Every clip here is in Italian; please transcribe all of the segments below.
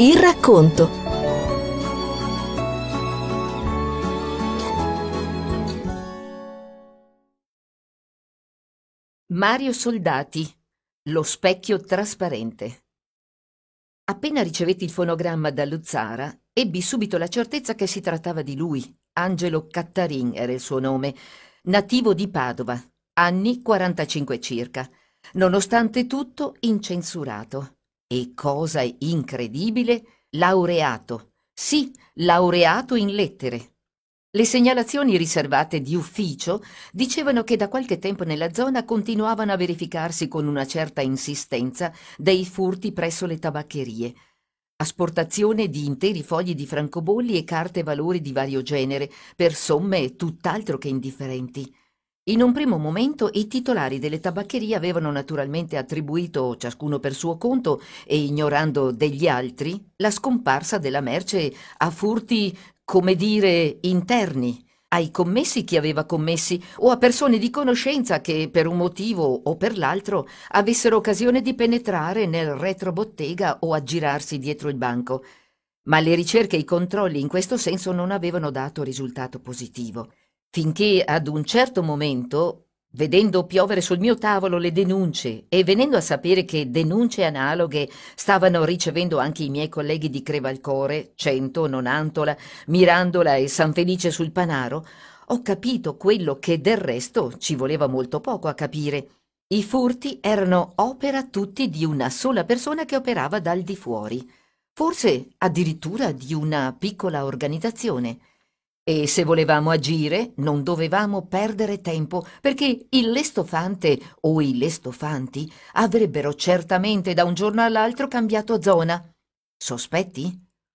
Il racconto. Mario Soldati, lo specchio trasparente. Appena ricevetti il fonogramma da Luzzara, ebbi subito la certezza che si trattava di lui. Angelo Cattarin era il suo nome, nativo di Padova, anni 45 circa, nonostante tutto incensurato. E cosa incredibile, laureato. Sì, laureato in lettere. Le segnalazioni riservate di ufficio dicevano che da qualche tempo nella zona continuavano a verificarsi con una certa insistenza dei furti presso le tabaccherie, asportazione di interi fogli di francobolli e carte valori di vario genere per somme tutt'altro che indifferenti. In un primo momento i titolari delle tabaccherie avevano naturalmente attribuito, ciascuno per suo conto e ignorando degli altri, la scomparsa della merce a furti, come dire, interni, ai commessi chi aveva commessi o a persone di conoscenza che per un motivo o per l'altro avessero occasione di penetrare nel retrobottega o aggirarsi dietro il banco. Ma le ricerche e i controlli in questo senso non avevano dato risultato positivo. Finché ad un certo momento, vedendo piovere sul mio tavolo le denunce e venendo a sapere che denunce analoghe stavano ricevendo anche i miei colleghi di Crevalcore, Cento, Nonantola, Mirandola e San Felice sul Panaro, ho capito quello che del resto ci voleva molto poco a capire. I furti erano opera tutti di una sola persona che operava dal di fuori, forse addirittura di una piccola organizzazione. E se volevamo agire, non dovevamo perdere tempo, perché il Lestofante o i Lestofanti avrebbero certamente da un giorno all'altro cambiato zona. Sospetti?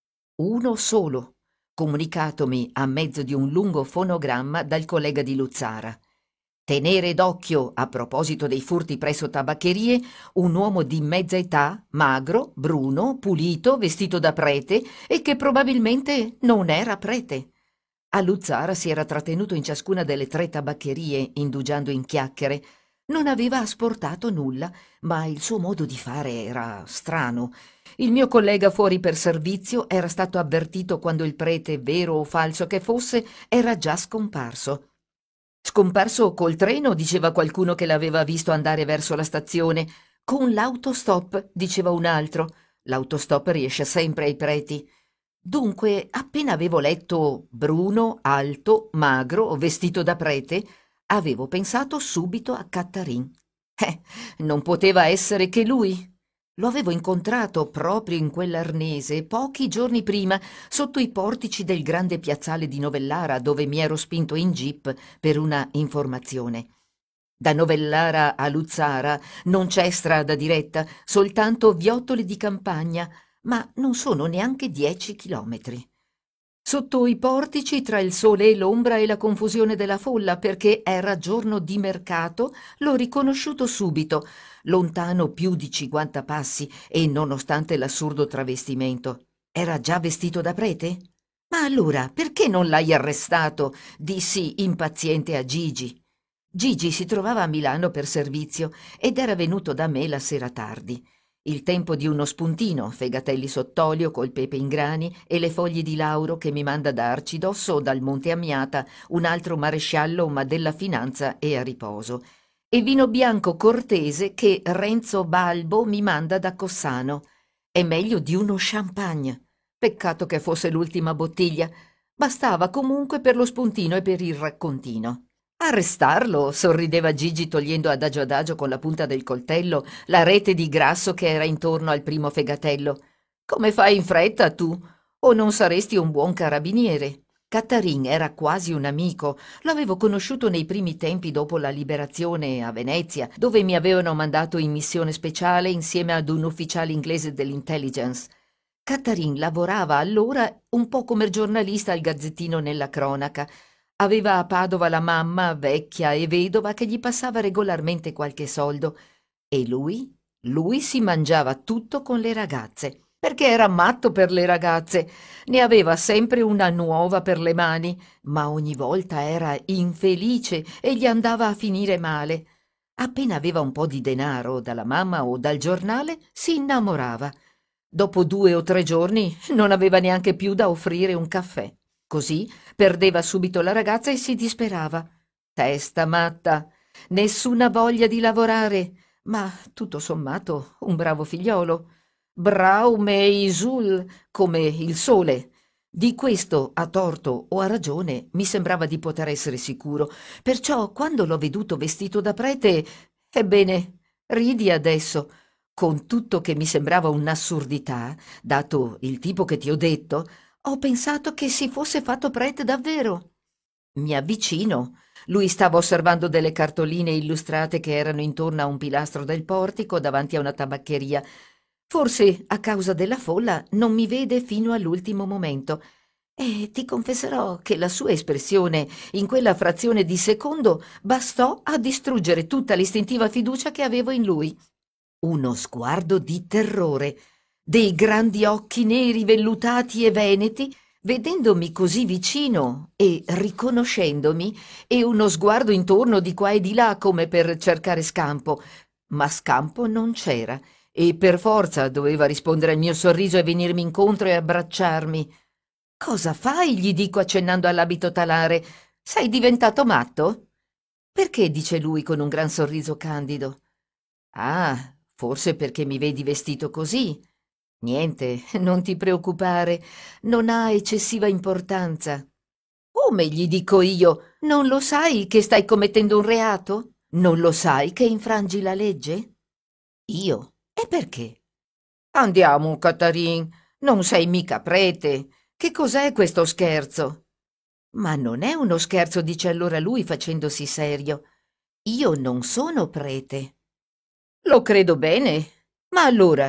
Uno solo, comunicatomi a mezzo di un lungo fonogramma dal collega di Luzzara. Tenere d'occhio, a proposito dei furti presso tabaccherie, un uomo di mezza età, magro, bruno, pulito, vestito da prete e che probabilmente non era prete. A Luzzara si era trattenuto in ciascuna delle 3 tabaccherie, indugiando in chiacchiere. Non aveva asportato nulla, ma il suo modo di fare era strano. Il mio collega fuori per servizio era stato avvertito quando il prete, vero o falso che fosse, era già scomparso. Scomparso col treno, diceva qualcuno che l'aveva visto andare verso la stazione. Con l'autostop, diceva un altro. L'autostop riesce sempre ai preti. Dunque, appena avevo letto bruno, alto, magro, vestito da prete, avevo pensato subito a Cattarin. Non poteva essere che lui. Lo avevo incontrato proprio in quell'arnese pochi giorni prima, sotto i portici del grande piazzale di Novellara, dove mi ero spinto in jeep per una informazione. Da Novellara a Luzzara non c'è strada diretta, soltanto viottoli di campagna, ma non sono neanche 10 chilometri. Sotto i portici, tra il sole e l'ombra e la confusione della folla, perché era giorno di mercato, l'ho riconosciuto subito, lontano più di 50 passi e nonostante l'assurdo travestimento. Era già vestito da prete? Ma allora, perché non l'hai arrestato? Dissi impaziente a Gigi. Gigi si trovava a Milano per servizio ed era venuto da me la sera tardi. Il tempo di uno spuntino, fegatelli sott'olio col pepe in grani e le foglie di lauro che mi manda da Arcidosso o dal Monte Ammiata un altro maresciallo ma della finanza e a riposo. E vino bianco cortese che Renzo Balbo mi manda da Cossano. È meglio di uno champagne. Peccato che fosse l'ultima bottiglia. Bastava comunque per lo spuntino e per il raccontino. Arrestarlo, sorrideva Gigi togliendo adagio con la punta del coltello la rete di grasso che era intorno al primo fegatello. Come fai in fretta tu? O non saresti un buon carabiniere? Cattarin era quasi un amico. L'avevo conosciuto nei primi tempi dopo la liberazione a Venezia, dove mi avevano mandato in missione speciale insieme ad un ufficiale inglese dell'intelligence. Cattarin lavorava allora un po' come giornalista al Gazzettino nella cronaca. Aveva a Padova la mamma, vecchia e vedova, che gli passava regolarmente qualche soldo. E lui si mangiava tutto con le ragazze, perché era matto per le ragazze. Ne aveva sempre una nuova per le mani, ma ogni volta era infelice e gli andava a finire male. Appena aveva un po' di denaro dalla mamma o dal giornale, si innamorava. Dopo 2 o 3 giorni non aveva neanche più da offrire un caffè. Così perdeva subito la ragazza e si disperava. Testa matta, nessuna voglia di lavorare, ma tutto sommato un bravo figliolo. Braume Isul, come il sole. Di questo, a torto o a ragione, mi sembrava di poter essere sicuro. Perciò, quando l'ho veduto vestito da prete, ebbene, ridi adesso. Con tutto che mi sembrava un'assurdità, dato il tipo che ti ho detto, ho pensato che si fosse fatto prete davvero. Mi avvicino. Lui stava osservando delle cartoline illustrate che erano intorno a un pilastro del portico davanti a una tabaccheria. Forse, a causa della folla, non mi vede fino all'ultimo momento. E ti confesserò che la sua espressione in quella frazione di secondo bastò a distruggere tutta l'istintiva fiducia che avevo in lui. Uno sguardo di terrore, dei grandi occhi neri vellutati e veneti, vedendomi così vicino e riconoscendomi, e uno sguardo intorno di qua e di là come per cercare scampo, ma scampo non c'era, e per forza doveva rispondere al mio sorriso e venirmi incontro e abbracciarmi. «Cosa fai?» gli dico accennando all'abito talare. «Sei diventato matto?» «Perché?» dice lui con un gran sorriso candido. «Ah, forse perché mi vedi vestito così. Niente, non ti preoccupare, non ha eccessiva importanza». «Come?» gli dico io. «Non lo sai che stai commettendo un reato? Non lo sai che infrangi la legge?» «Io? E perché?» «Andiamo, Catarin, non sei mica prete. Che cos'è questo scherzo?» «Ma non è uno scherzo», dice allora lui facendosi serio. «Io non sono prete». «Lo credo bene. Ma allora?»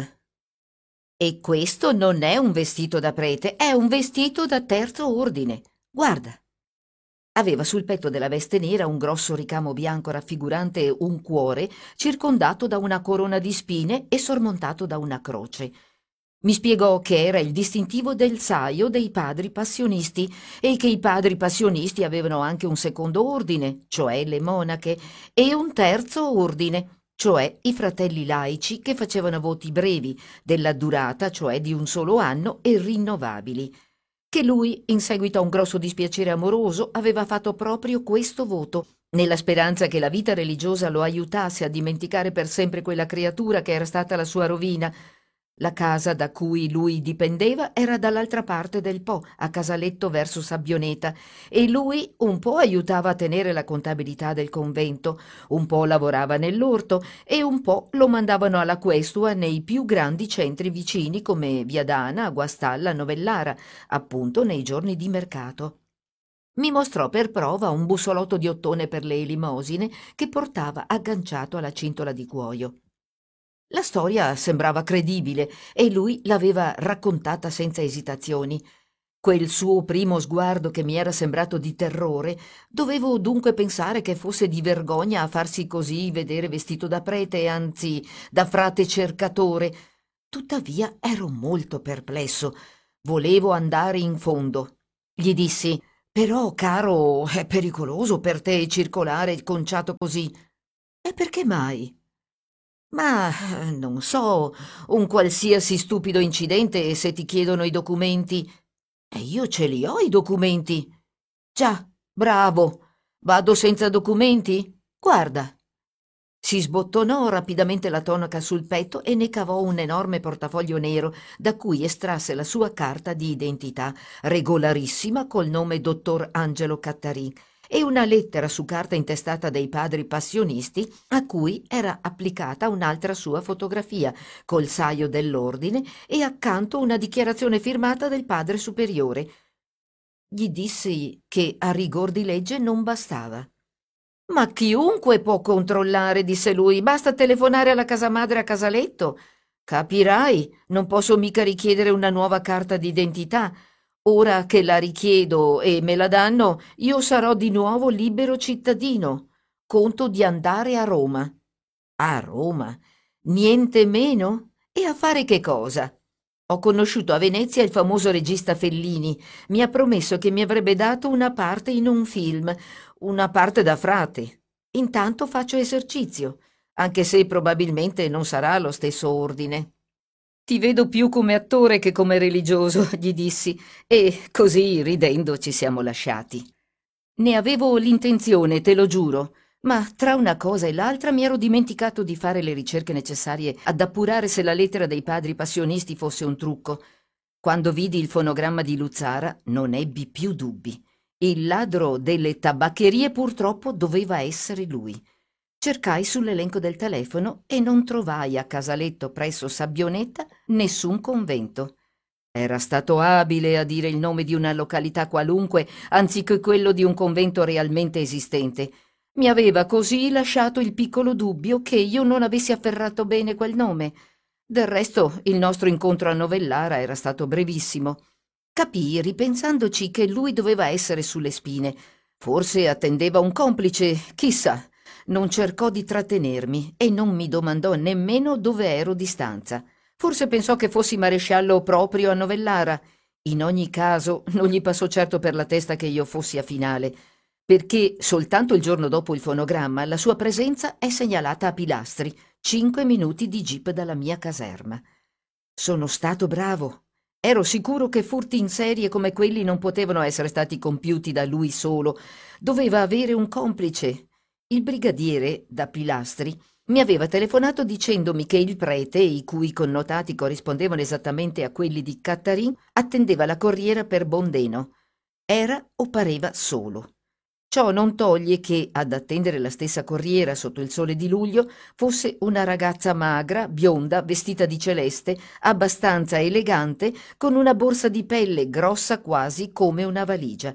«E questo non è un vestito da prete, è un vestito da terzo ordine. Guarda». Aveva sul petto della veste nera un grosso ricamo bianco raffigurante un cuore circondato da una corona di spine e sormontato da una croce. Mi spiegò che era il distintivo del saio dei padri passionisti e che i padri passionisti avevano anche un secondo ordine, cioè le monache, e un terzo ordine, cioè i fratelli laici che facevano voti brevi, della durata, cioè di un solo anno, e rinnovabili. Che lui, in seguito a un grosso dispiacere amoroso, aveva fatto proprio questo voto, nella speranza che la vita religiosa lo aiutasse a dimenticare per sempre quella creatura che era stata la sua rovina. La casa da cui lui dipendeva era dall'altra parte del Po, a Casaletto verso Sabbioneta, e lui un po' aiutava a tenere la contabilità del convento, un po' lavorava nell'orto e un po' lo mandavano alla questua nei più grandi centri vicini come Viadana, Guastalla, Novellara, appunto nei giorni di mercato. Mi mostrò per prova un bussolotto di ottone per le elemosine che portava agganciato alla cintola di cuoio. La storia sembrava credibile e lui l'aveva raccontata senza esitazioni. Quel suo primo sguardo che mi era sembrato di terrore, dovevo dunque pensare che fosse di vergogna a farsi così vedere vestito da prete, anzi da frate cercatore. Tuttavia ero molto perplesso. Volevo andare in fondo. Gli dissi: «Però, caro, è pericoloso per te circolare conciato così». «E perché mai?» «Ma non so, un qualsiasi stupido incidente se ti chiedono i documenti». «E io ce li ho i documenti». «Già, bravo. Vado senza documenti? Guarda». Si sbottonò rapidamente la tonaca sul petto e ne cavò un enorme portafoglio nero da cui estrasse la sua carta di identità, regolarissima col nome dottor Angelo Cattarin, e una lettera su carta intestata dei padri passionisti a cui era applicata un'altra sua fotografia col saio dell'ordine e accanto una dichiarazione firmata del padre superiore. Gli dissi che a rigor di legge non bastava. «Ma chiunque può controllare», disse lui, «basta telefonare alla casa madre a Casaletto. Capirai, non posso mica richiedere una nuova carta d'identità. Ora che la richiedo e me la danno, io sarò di nuovo libero cittadino. Conto di andare a Roma». «A Roma? Niente meno? E a fare che cosa?» «Ho conosciuto a Venezia il famoso regista Fellini. Mi ha promesso che mi avrebbe dato una parte in un film, una parte da frate. Intanto faccio esercizio, anche se probabilmente non sarà lo stesso ordine». Ti vedo più come attore che come religioso, gli dissi, e così, ridendo, ci siamo lasciati. Ne avevo l'intenzione, te lo giuro, ma tra una cosa e l'altra mi ero dimenticato di fare le ricerche necessarie ad appurare se la lettera dei padri passionisti fosse un trucco. Quando vidi il fonogramma di Luzzara non ebbi più dubbi. Il ladro delle tabaccherie purtroppo doveva essere lui. Cercai sull'elenco del telefono e non trovai a Casaletto presso Sabbionetta nessun convento. Era stato abile a dire il nome di una località qualunque anziché quello di un convento realmente esistente. Mi aveva così lasciato il piccolo dubbio che io non avessi afferrato bene quel nome. Del resto, il nostro incontro a Novellara era stato brevissimo. Capii, ripensandoci, che lui doveva essere sulle spine. Forse attendeva un complice, chissà. Non cercò di trattenermi e non mi domandò nemmeno dove ero di stanza. Forse pensò che fossi maresciallo proprio a Novellara. In ogni caso, non gli passò certo per la testa che io fossi a Finale, perché soltanto il giorno dopo il fonogramma la sua presenza è segnalata a Pilastri, 5 minuti di jeep dalla mia caserma. Sono stato bravo. Ero sicuro che furti in serie come quelli non potevano essere stati compiuti da lui solo. Doveva avere un complice. Il brigadiere, da Pilastri, mi aveva telefonato dicendomi che il prete, i cui connotati corrispondevano esattamente a quelli di Cattarin, attendeva la corriera per Bondeno. Era o pareva solo. Ciò non toglie che, ad attendere la stessa corriera sotto il sole di luglio, fosse una ragazza magra, bionda, vestita di celeste, abbastanza elegante, con una borsa di pelle grossa quasi come una valigia.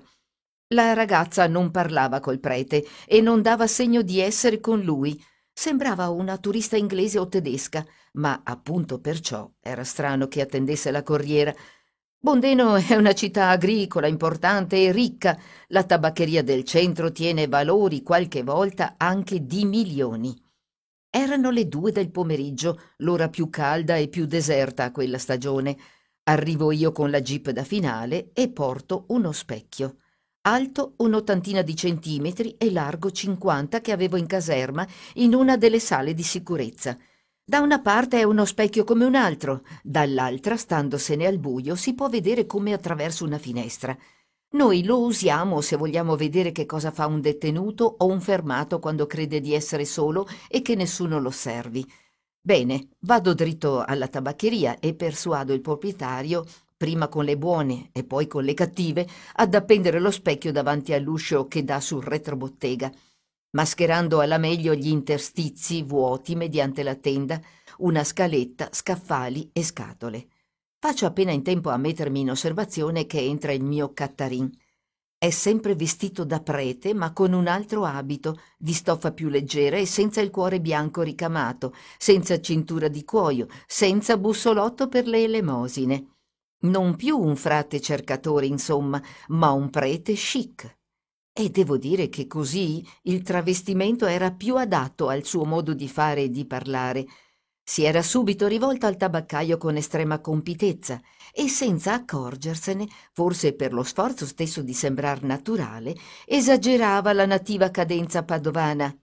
La ragazza non parlava col prete e non dava segno di essere con lui. Sembrava una turista inglese o tedesca, ma appunto perciò era strano che attendesse la corriera. Bondeno è una città agricola, importante e ricca. La tabaccheria del centro tiene valori qualche volta anche di milioni. Erano le 2 del pomeriggio, l'ora più calda e più deserta a quella stagione. Arrivo io con la jeep da Finale e porto uno specchio. Alto un'ottantina di centimetri e largo 50 che avevo in caserma in una delle sale di sicurezza. Da una parte è uno specchio come un altro, dall'altra, standosene al buio, si può vedere come attraverso una finestra. Noi lo usiamo se vogliamo vedere che cosa fa un detenuto o un fermato quando crede di essere solo e che nessuno lo osservi. Bene, vado dritto alla tabaccheria e persuado il proprietario, prima con le buone e poi con le cattive, ad appendere lo specchio davanti all'uscio che dà sul retrobottega, mascherando alla meglio gli interstizi vuoti mediante la tenda, una scaletta, scaffali e scatole. Faccio appena in tempo a mettermi in osservazione che entra il mio Cattarin. È sempre vestito da prete, ma con un altro abito, di stoffa più leggera e senza il cuore bianco ricamato, senza cintura di cuoio, senza bussolotto per le elemosine. Non più un frate cercatore, insomma, ma un prete chic. E devo dire che così il travestimento era più adatto al suo modo di fare e di parlare. Si era subito rivolto al tabaccaio con estrema compitezza e senza accorgersene, forse per lo sforzo stesso di sembrar naturale, esagerava la nativa cadenza padovana.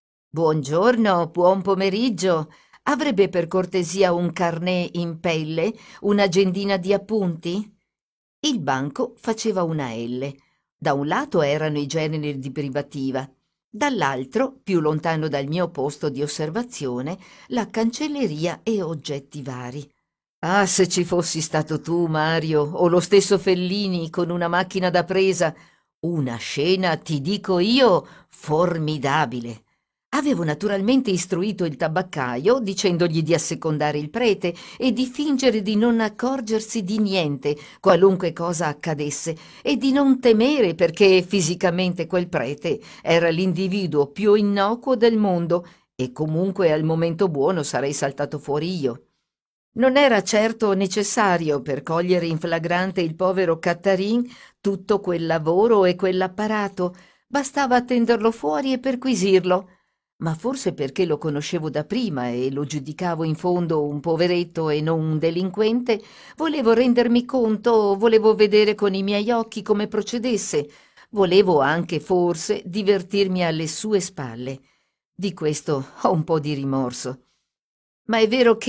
Buongiorno, buon pomeriggio. Avrebbe per cortesia un carnet in pelle, un'agendina di appunti? Il banco faceva una L. Da un lato erano i generi di privativa, dall'altro, più lontano dal mio posto di osservazione, la cancelleria e oggetti vari. Ah, se ci fossi stato tu, Mario, o lo stesso Fellini con una macchina da presa, una scena, ti dico io, formidabile. Avevo naturalmente istruito il tabaccaio dicendogli di assecondare il prete e di fingere di non accorgersi di niente, qualunque cosa accadesse, e di non temere perché fisicamente quel prete era l'individuo più innocuo del mondo e comunque al momento buono sarei saltato fuori io. Non era certo necessario per cogliere in flagrante il povero Cattarin tutto quel lavoro e quell'apparato, bastava attenderlo fuori e perquisirlo. Ma forse perché lo conoscevo da prima e lo giudicavo in fondo un poveretto e non un delinquente, volevo rendermi conto, volevo vedere con i miei occhi come procedesse, volevo anche forse divertirmi alle sue spalle. Di questo ho un po' di rimorso. Ma è vero che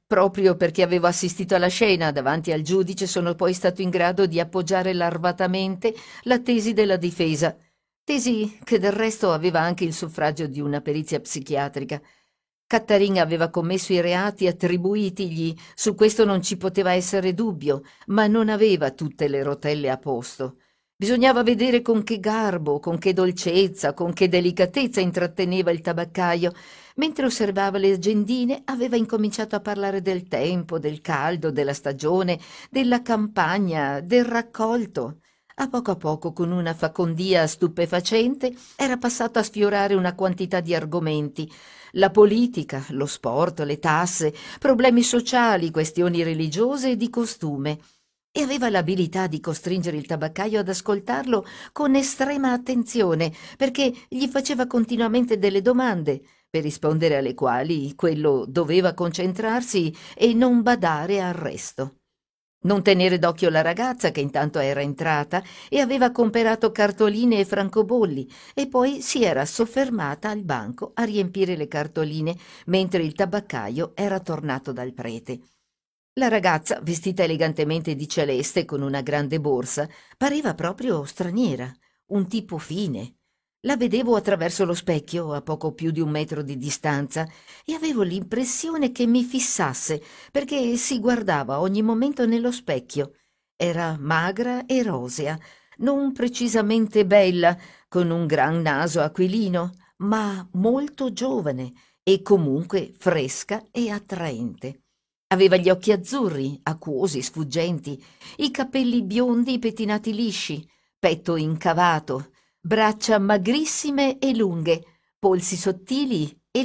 Proprio perché avevo assistito alla scena davanti al giudice sono poi stato in grado di appoggiare larvatamente la tesi della difesa, tesi che del resto aveva anche il suffragio di una perizia psichiatrica. Cattarin aveva commesso i reati attribuitigli, su questo non ci poteva essere dubbio, ma non aveva tutte le rotelle a posto. Bisognava vedere con che garbo, con che dolcezza, con che delicatezza intratteneva il tabaccaio. Mentre osservava le agendine, aveva incominciato a parlare del tempo, del caldo, della stagione, della campagna, del raccolto. A poco, con una facondia stupefacente, era passato a sfiorare una quantità di argomenti: la politica, lo sport, le tasse, problemi sociali, questioni religiose e di costume. E aveva l'abilità di costringere il tabaccaio ad ascoltarlo con estrema attenzione, perché gli faceva continuamente delle domande, per rispondere alle quali quello doveva concentrarsi e non badare al resto. Non tenere d'occhio la ragazza che intanto era entrata e aveva comperato cartoline e francobolli e poi si era soffermata al banco a riempire le cartoline mentre il tabaccaio era tornato dal prete. La ragazza, vestita elegantemente di celeste con una grande borsa, pareva proprio straniera, un tipo fine. La vedevo attraverso lo specchio a poco più di 1 metro di distanza e avevo l'impressione che mi fissasse perché si guardava ogni momento nello specchio. Era magra e rosea, non precisamente bella, con un gran naso aquilino, ma molto giovane e comunque fresca e attraente. Aveva gli occhi azzurri, acquosi, sfuggenti, i capelli biondi pettinati lisci, petto incavato, braccia magrissime e lunghe, polsi sottili e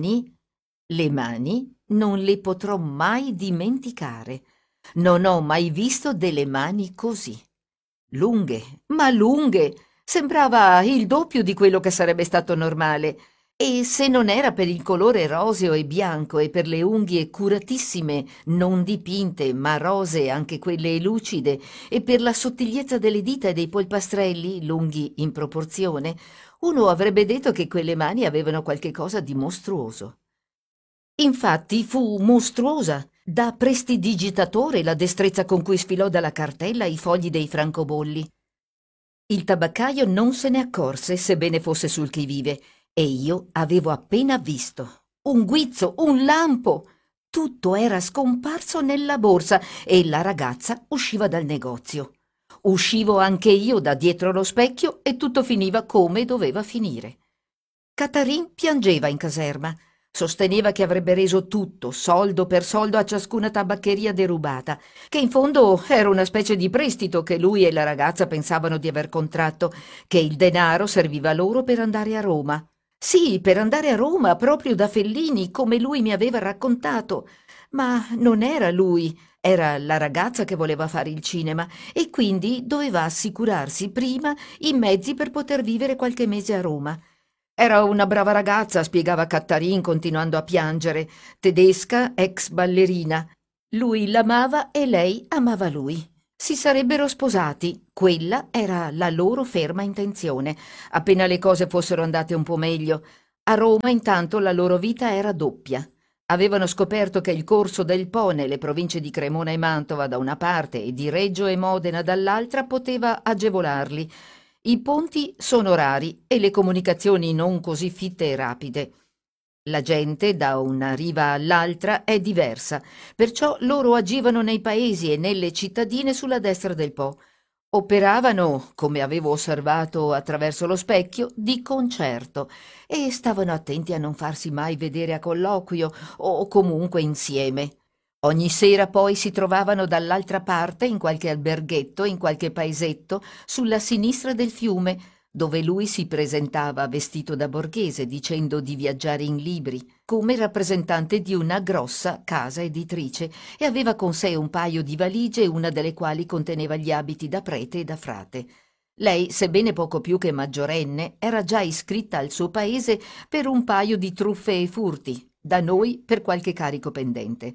le mani non le potrò mai dimenticare. Non ho mai visto delle mani così. Lunghe, ma lunghe, sembrava il doppio di quello che sarebbe stato normale. E se non era per il colore roseo e bianco e per le unghie curatissime, non dipinte, ma rosee anche quelle lucide, e per la sottigliezza delle dita e dei polpastrelli, lunghi in proporzione, uno avrebbe detto che quelle mani avevano qualche cosa di mostruoso. Infatti fu mostruosa, da prestidigitatore la destrezza con cui sfilò dalla cartella i fogli dei francobolli. Il tabaccaio non se ne accorse, sebbene fosse sul chi vive, e io avevo appena visto. Un guizzo, un lampo! Tutto era scomparso nella borsa e la ragazza usciva dal negozio. Uscivo anche io da dietro lo specchio e tutto finiva come doveva finire. Catarin piangeva in caserma. Sosteneva che avrebbe reso tutto, soldo per soldo, a ciascuna tabaccheria derubata, che in fondo era una specie di prestito che lui e la ragazza pensavano di aver contratto, che il denaro serviva loro per andare a Roma. Sì, per andare a Roma, proprio da Fellini, come lui mi aveva raccontato. Ma non era lui, era la ragazza che voleva fare il cinema e quindi doveva assicurarsi prima i mezzi per poter vivere qualche mese a Roma. Era una brava ragazza, spiegava Cattarin continuando a piangere, tedesca, ex ballerina. Lui l'amava e lei amava lui. Si sarebbero sposati, quella era la loro ferma intenzione, appena le cose fossero andate un po' meglio. A Roma intanto la loro vita era doppia. Avevano scoperto che il corso del Po nelle province di Cremona e Mantova da una parte e di Reggio e Modena dall'altra poteva agevolarli. I ponti sono rari e le comunicazioni non così fitte e rapide. La gente da una riva all'altra è diversa, perciò loro agivano nei paesi e nelle cittadine sulla destra del Po. Operavano, come avevo osservato attraverso lo specchio, di concerto e stavano attenti a non farsi mai vedere a colloquio o comunque insieme. Ogni sera poi si trovavano dall'altra parte, in qualche alberghetto, in qualche paesetto, sulla sinistra del fiume, dove lui si presentava vestito da borghese, dicendo di viaggiare in libri, come rappresentante di una grossa casa editrice, e aveva con sé un paio di valigie, una delle quali conteneva gli abiti da prete e da frate. Lei, sebbene poco più che maggiorenne, era già iscritta al suo paese per un paio di truffe e furti, da noi per qualche carico pendente.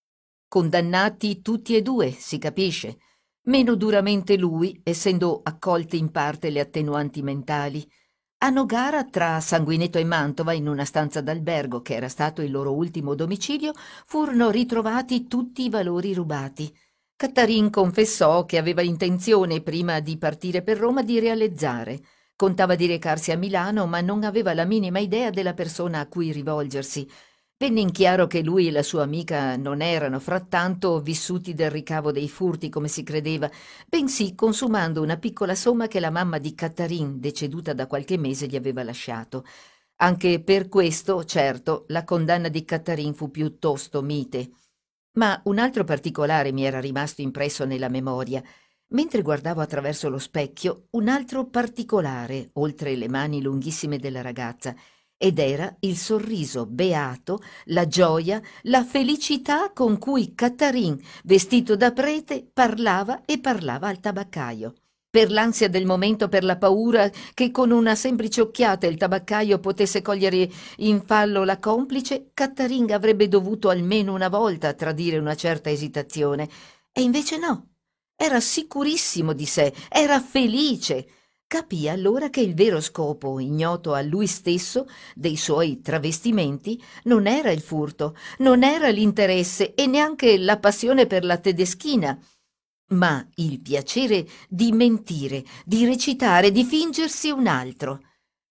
Condannati tutti e due, si capisce, meno duramente lui, essendo accolte in parte le attenuanti mentali. A Nogara, tra Sanguineto e Mantova, in una stanza d'albergo che era stato il loro ultimo domicilio, furono ritrovati tutti i valori rubati. Cattarin confessò che aveva intenzione, prima di partire per Roma, di realizzare. Contava di recarsi a Milano, ma non aveva la minima idea della persona a cui rivolgersi. Venne in chiaro che lui e la sua amica non erano frattanto vissuti del ricavo dei furti, come si credeva, bensì consumando una piccola somma che la mamma di Cattarin, deceduta da qualche mese, gli aveva lasciato. Anche per questo, certo, la condanna di Cattarin fu piuttosto mite. Ma un altro particolare mi era rimasto impresso nella memoria. Mentre guardavo attraverso lo specchio, un altro particolare, oltre le mani lunghissime della ragazza, ed era il sorriso beato, la gioia, la felicità con cui Cattarin, vestito da prete, parlava e parlava al tabaccaio. Per l'ansia del momento, per la paura che con una semplice occhiata il tabaccaio potesse cogliere in fallo la complice, Cattarin avrebbe dovuto almeno una volta tradire una certa esitazione. E invece no. Era sicurissimo di sé, era felice. Capì allora che il vero scopo, ignoto a lui stesso, dei suoi travestimenti non era il furto, non era l'interesse e neanche la passione per la tedeschina, ma il piacere di mentire, di recitare, di fingersi un altro.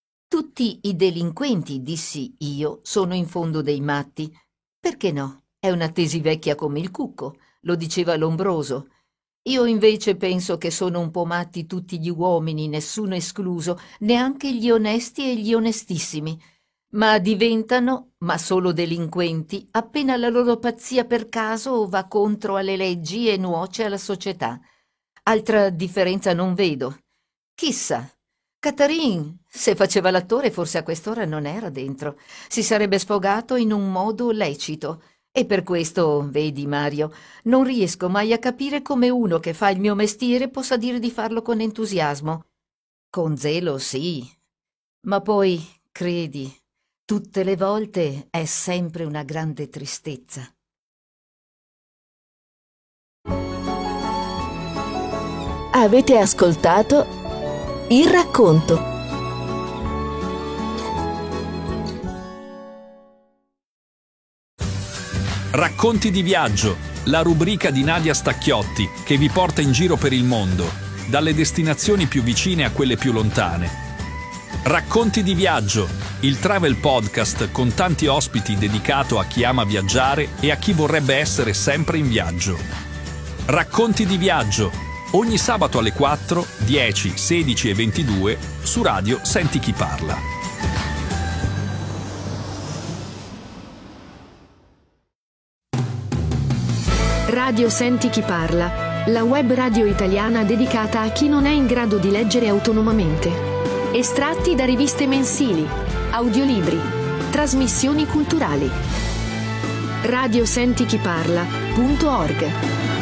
Tutti i delinquenti, dissi io, sono in fondo dei matti. Perché no? È una tesi vecchia come il cucco, lo diceva Lombroso. Io invece penso che sono un po' matti tutti gli uomini, nessuno escluso, neanche gli onesti e gli onestissimi, ma diventano, ma solo delinquenti, appena la loro pazzia per caso va contro alle leggi e nuoce alla società. Altra differenza non vedo. Chissà, Cattarin, se faceva l'attore, forse a quest'ora non era dentro, si sarebbe sfogato in un modo lecito. E per questo, vedi Mario, non riesco mai a capire come uno che fa il mio mestiere possa dire di farlo con entusiasmo. Con zelo, sì, ma poi, credi, tutte le volte è sempre una grande tristezza. Avete ascoltato Il racconto. Racconti di viaggio, la rubrica di Nadia Stacchiotti che vi porta in giro per il mondo, dalle destinazioni più vicine a quelle più lontane. Racconti di viaggio, il travel podcast con tanti ospiti dedicato a chi ama viaggiare e a chi vorrebbe essere sempre in viaggio. Racconti di viaggio, ogni sabato alle 4, 10, 16 e 22 su Radio Senti Chi Parla. Radio Senti Chi Parla, la web radio italiana dedicata a chi non è in grado di leggere autonomamente. Estratti da riviste mensili, audiolibri, trasmissioni culturali. radiosentichiparla.org